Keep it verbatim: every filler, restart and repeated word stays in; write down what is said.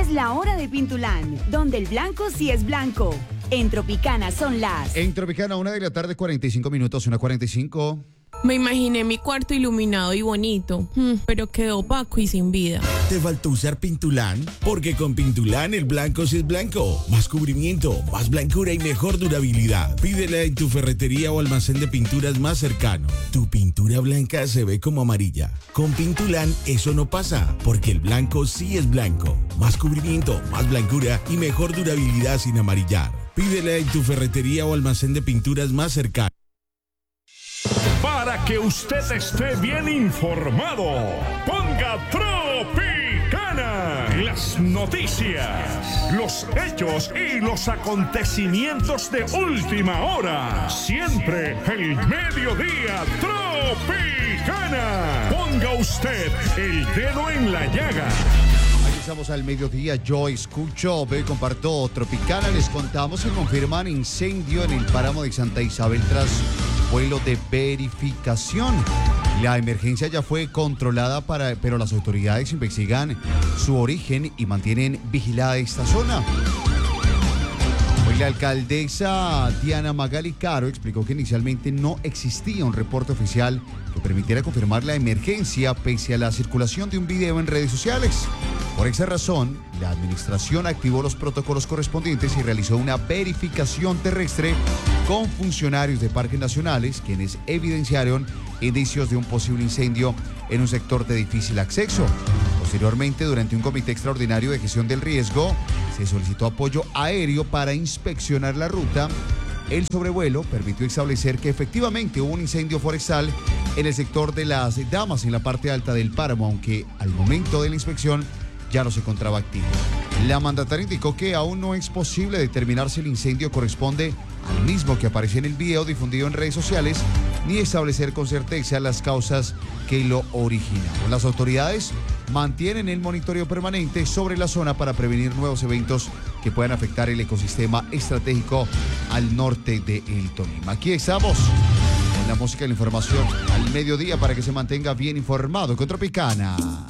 Es la hora de Pintulán, donde el blanco sí es blanco. En Tropicana son las... En Tropicana, una de la tarde, cuarenta y cinco minutos, una cuarenta y cinco. Me imaginé mi cuarto iluminado y bonito, pero quedó opaco y sin vida. ¿Te faltó usar Pintulán? Porque con Pintulán el blanco sí es blanco. Más cubrimiento, más blancura y mejor durabilidad. Pídela en tu ferretería o almacén de pinturas más cercano. Tu pintura blanca se ve como amarilla. Con Pintulán eso no pasa, porque el blanco sí es blanco. Más cubrimiento, más blancura y mejor durabilidad sin amarillar. Pídela en tu ferretería o almacén de pinturas más cercano. Para que usted esté bien informado, ponga Tropicana. Las noticias, los hechos y los acontecimientos de última hora. Siempre el mediodía Tropicana. Ponga usted el dedo en la llaga. Estamos al mediodía, yo escucho, veo y comparto Tropicana. Les contamos que confirman incendio en el páramo de Santa Isabel tras vuelo de verificación. La emergencia ya fue controlada, para, pero las autoridades investigan su origen y mantienen vigilada esta zona. Hoy la alcaldesa Diana Magali Caro explicó que inicialmente no existía un reporte oficial que permitiera confirmar la emergencia pese a la circulación de un video en redes sociales. Por esa razón, la administración activó los protocolos correspondientes y realizó una verificación terrestre con funcionarios de parques nacionales, quienes evidenciaron indicios de un posible incendio en un sector de difícil acceso. Posteriormente, durante un comité extraordinario de gestión del riesgo, se solicitó apoyo aéreo para inspeccionar la ruta. El sobrevuelo permitió establecer que efectivamente hubo un incendio forestal en el sector de Las Damas, en la parte alta del páramo, aunque al momento de la inspección ya no se encontraba activo. La mandataria indicó que aún no es posible determinar si el incendio corresponde al mismo que aparece en el video difundido en redes sociales, ni establecer con certeza las causas que lo originaron. Las autoridades mantienen el monitoreo permanente sobre la zona para prevenir nuevos eventos que puedan afectar el ecosistema estratégico al norte de El Tolima. Aquí estamos en la música y la información al mediodía para que se mantenga bien informado con Tropicana.